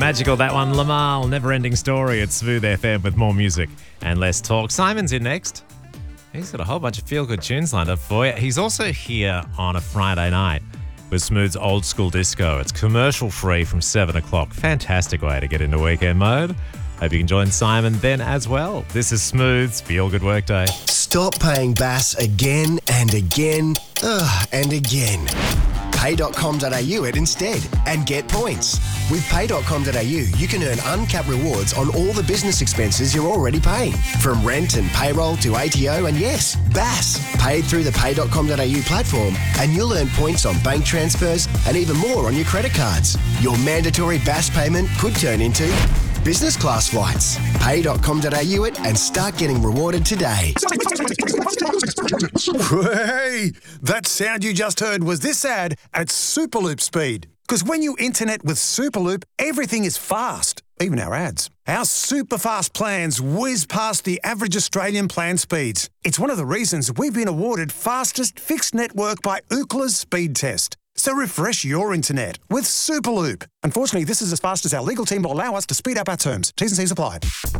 Magical, that one. Lamal, Never-Ending Story at Smooth FM with more music and less talk. Simon's in next. He's got a whole bunch of feel-good tunes lined up for you. He's also here on a Friday night with Smooth's Old School Disco. It's commercial-free from 7 o'clock. Fantastic way to get into weekend mode. Hope you can join Simon then as well. This is Smooth's Feel-Good Workday. Stop paying BAS again and again and again. Pay.com.au it instead and get points. With Pay.com.au, you can earn uncapped rewards on all the business expenses you're already paying. From rent and payroll to ATO and yes, BAS. Paid through the Pay.com.au platform and you'll earn points on bank transfers and even more on your credit cards. Your mandatory BAS payment could turn into business class flights. Pay.com.au it and start getting rewarded today. Hey, that sound you just heard was this ad at Superloop speed. Because when you internet with Superloop, everything is fast, even our ads. Our super fast plans whiz past the average Australian plan speeds. It's one of the reasons we've been awarded fastest fixed network by Ookla's speed test. So refresh your internet with Superloop. Unfortunately, this is as fast as our legal team will allow us to speed up our terms. T's and C's apply.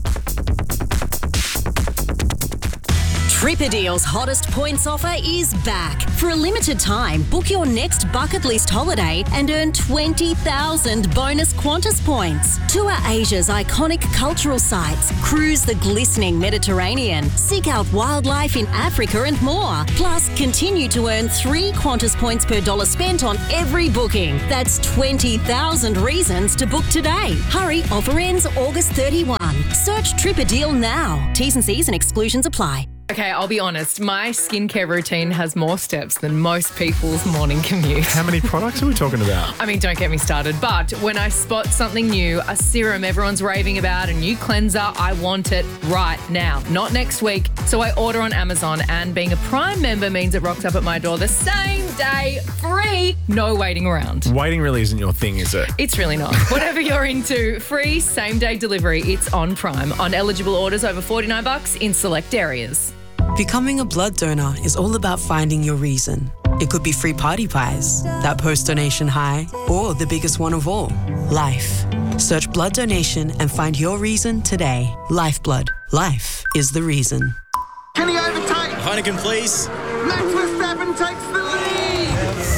Tripadeal's hottest points offer is back. For a limited time, book your next bucket list holiday and earn 20,000 bonus Qantas points. Tour Asia's iconic cultural sites, cruise the glistening Mediterranean, seek out wildlife in Africa and more. Plus, continue to earn 3 Qantas points per dollar spent on every booking. That's 20,000 reasons to book today. Hurry, offer ends August 31. Search Tripadeal now. T's and C's and exclusions apply. Okay, I'll be honest. My skincare routine has more steps than most people's morning commute. How many products are we talking about? I mean, don't get me started. But when I spot something new, a serum everyone's raving about, a new cleanser, I want it right now, not next week. So I order on Amazon, and being a Prime member means it rocks up at my door the same day, free, no waiting around. Waiting really isn't your thing, is it? It's really not. Whatever you're into, free same-day delivery. It's on Prime. On eligible orders over $49 in select areas. Becoming a blood donor is all about finding your reason. It could be free party pies, that post-donation high, or the biggest one of all, life. Search blood donation and find your reason today. Lifeblood. Life is the reason. Can he overtake? Heineken, please. Max Verstappen takes the lead.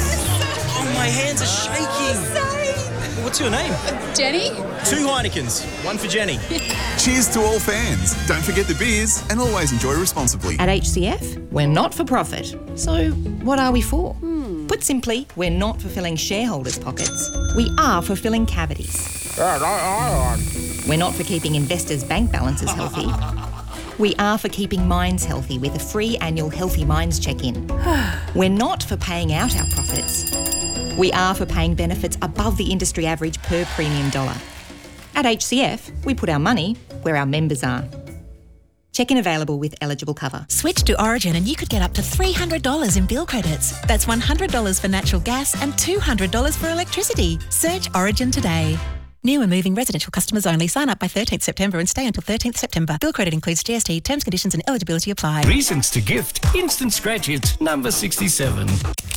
Oh, my hands are shaking. What's your name? Jenny. 2 Heinekens, 1 for Jenny. Cheers to all fans. Don't forget the beers and always enjoy responsibly. At HCF, we're not for profit. So what are we for? Put simply, we're not for filling shareholders' pockets. We are for filling cavities. We're not for keeping investors' bank balances healthy. We are for keeping minds healthy with a free annual Healthy Minds check-in. We're not for paying out our profits. We are for paying benefits above the industry average per premium dollar. At HCF, we put our money where our members are. Check-in available with eligible cover. Switch to Origin and you could get up to $300 in bill credits. That's $100 for natural gas and $200 for electricity. Search Origin today. New and moving residential customers only. Sign up by 13th September and stay until 13th September. Bill credit includes GST. Terms, conditions and eligibility apply. Reasons to gift. Instant Scratch It, number 67.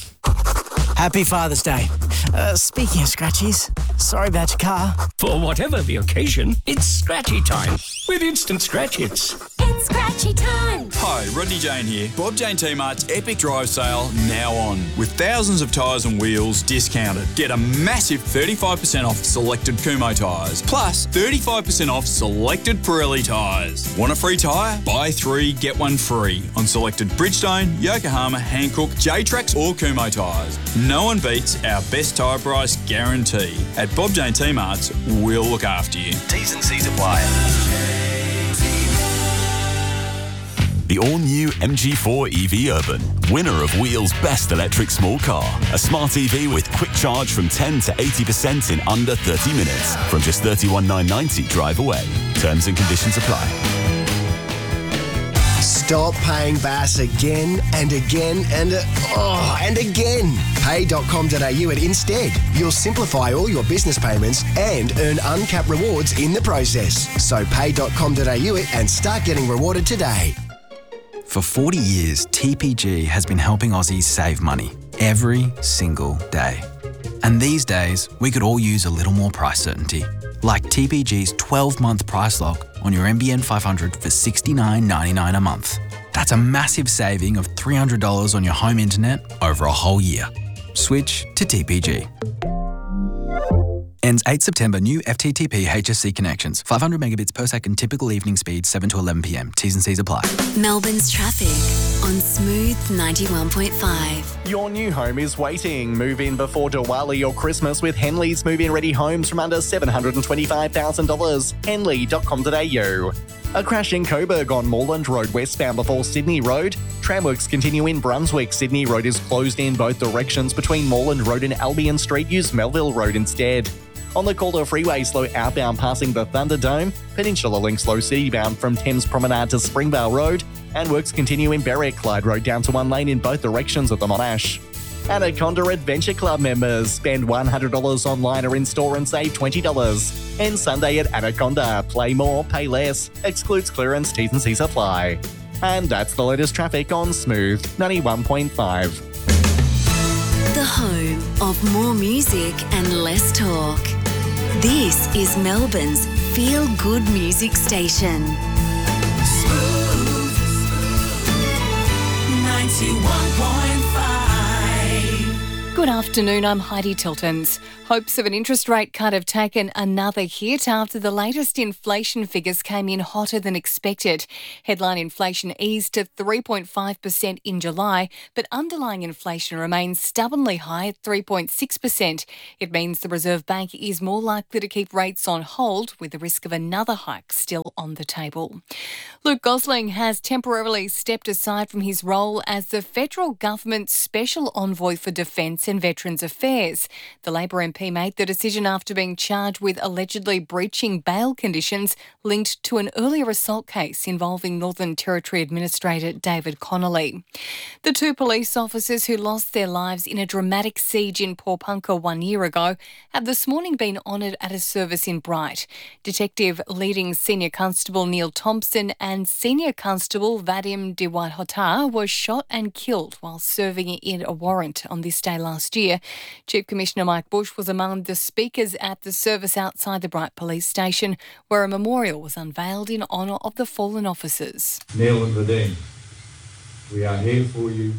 Happy Father's Day. Speaking of scratchies, sorry about your car. For whatever the occasion, it's scratchy time with Instant Scratch Hits. It's scratchy time. Hi, Rodney Jane here. Bob Jane T-Mart's Epic Drive Sale now on. With thousands of tyres and wheels discounted. Get a massive 35% off selected Kumho tyres. Plus 35% off selected Pirelli tyres. Want a free tyre? Buy 3, get 1 free on selected Bridgestone, Yokohama, Hankook, J-Trax or Kumho tyres. No one beats our best tyre price guarantee. At Bob Jane T-Mart's, we'll look after you. T's and C's apply. The all-new MG4 EV Urban, winner of Wheel's Best Electric Small Car. A smart EV with quick charge from 10 to 80% in under 30 minutes. From just $31,990 drive away. Terms and conditions apply. Stop paying BAS again and again and again. Pay.com.au it instead. You'll simplify all your business payments and earn uncapped rewards in the process. So pay.com.au it and start getting rewarded today. For 40 years, TPG has been helping Aussies save money every single day. And these days, we could all use a little more price certainty. Like TPG's 12-month price lock on your NBN 500 for $69.99 a month. That's a massive saving of $300 on your home internet over a whole year. Switch to TPG. Ends 8 September. New FTTP HSC connections. 500 megabits per second. Typical evening speed 7 to 11 p.m. T's and C's apply. Melbourne's traffic on Smooth 91.5. Your new home is waiting. Move in before Diwali or Christmas with Henley's move-in ready homes from under $725,000. Henley.com.au. A crash in Coburg on Moreland Road westbound before Sydney Road. Tramworks continue in Brunswick. Sydney Road is closed in both directions between Moreland Road and Albion Street. Use Melville Road instead. On the Calder Freeway, slow outbound passing the Thunderdome. Peninsula Link slow citybound from Thames Promenade to Springvale Road. And works continue in Berwick. Clyde Road down to one lane in both directions of the Monash. Anaconda Adventure Club members spend $100 online or in-store and save $20. And Sunday at Anaconda, play more, pay less. Excludes clearance, T's and C's apply. And that's the latest traffic on Smooth 91.5. The home of more music and less talk. This is Melbourne's feel-good music station. Smooth 91.5. Good afternoon, I'm Heidi Tiltons. Hopes of an interest rate cut have taken another hit after the latest inflation figures came in hotter than expected. Headline inflation eased to 3.5% in July, but underlying inflation remains stubbornly high at 3.6%. It means the Reserve Bank is more likely to keep rates on hold, with the risk of another hike still on the table. Luke Gosling has temporarily stepped aside from his role as the federal government's special envoy for defence and Veterans Affairs. The Labor MP made the decision after being charged with allegedly breaching bail conditions linked to an earlier assault case involving Northern Territory Administrator David Connolly. The two police officers who lost their lives in a dramatic siege in Porepunkah 1 year ago have this morning been honoured at a service in Bright. Detective leading Senior Constable Neil Thompson and Senior Constable Vadim Diwahotar were shot and killed while serving in a warrant on this day last year. Chief Commissioner Mike Bush was among the speakers at the service outside the Bright Police Station, where a memorial was unveiled in honour of the fallen officers. Neil and Vadim, we are here for you.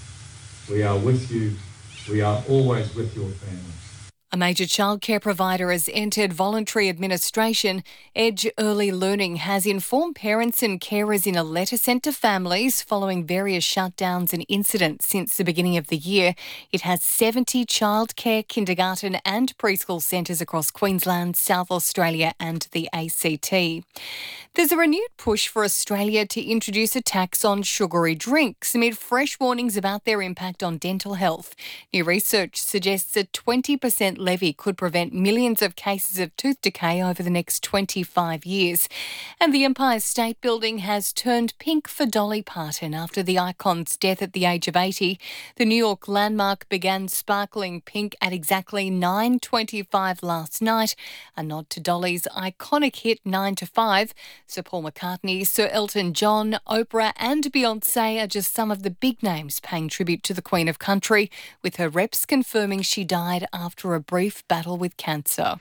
We are with you. We are always with your family. A major childcare provider has entered voluntary administration. Edge Early Learning has informed parents and carers in a letter sent to families following various shutdowns and incidents since the beginning of the year. It has 70 childcare, kindergarten and preschool centres across Queensland, South Australia and the ACT. There's a renewed push for Australia to introduce a tax on sugary drinks amid fresh warnings about their impact on dental health. New research suggests a 20% levy could prevent millions of cases of tooth decay over the next 25 years. And the Empire State Building has turned pink for Dolly Parton after the icon's death at the age of 80. The New York landmark began sparkling pink at exactly 9:25 last night, a nod to Dolly's iconic hit 9 to 5. Sir Paul McCartney, Sir Elton John, Oprah and Beyoncé are just some of the big names paying tribute to the Queen of Country, with her reps confirming she died after a brief battle with cancer.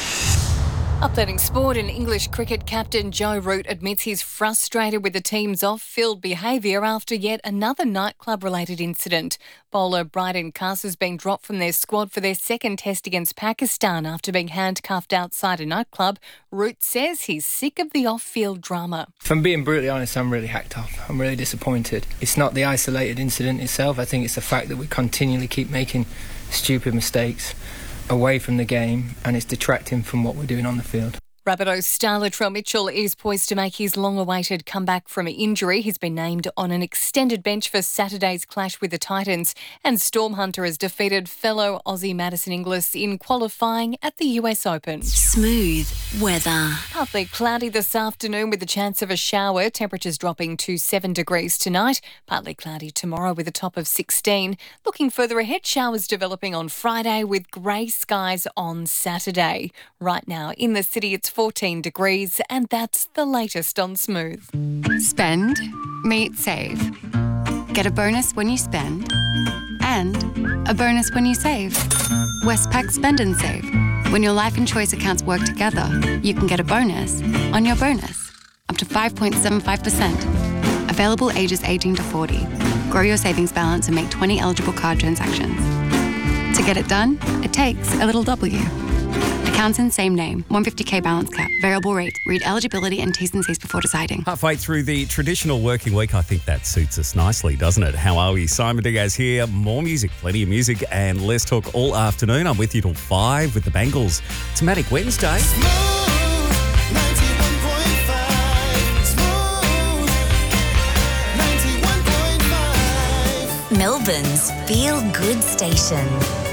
Updating sport, and English cricket captain Joe Root admits he's frustrated with the team's off-field behaviour after yet another nightclub-related incident. Bowler Bryden Cuss has been dropped from their squad for their second test against Pakistan after being handcuffed outside a nightclub. Root says he's sick of the off-field drama. If I'm being brutally honest, I'm really hacked off. I'm really disappointed. It's not the isolated incident itself. I think it's the fact that we continually keep making stupid mistakes away from the game, and it's detracting from what we're doing on the field. Rabbitohs star Latrell Mitchell is poised to make his long-awaited comeback from injury. He's been named on an extended bench for Saturday's clash with the Titans, and Storm Hunter has defeated fellow Aussie Madison Inglis in qualifying at the US Open. Smooth weather. Partly cloudy this afternoon with the chance of a shower. Temperatures dropping to 7 degrees tonight. Partly cloudy tomorrow with a top of 16. Looking further ahead, showers developing on Friday with grey skies on Saturday. Right now in the city it's 14 degrees, and that's the latest on Smooth. Spend, meet, save. Get a bonus when you spend and a bonus when you save. Westpac Spend and Save. When your life and choice accounts work together, you can get a bonus on your bonus, up to 5.75%. Available ages 18 to 40. Grow your savings balance and make 20 eligible card transactions. To get it done, it takes a little W. Accounts in same name, 150k balance cap, variable rate. Read eligibility and T's and C's before deciding. Halfway through the traditional working week, I think that suits us nicely, doesn't it? How are we? Simon Diaz here. More music, plenty of music, and let's talk all afternoon. I'm with you till 5 with the Bengals. It's Manic Wednesday. Melbourne's Feel Good Station.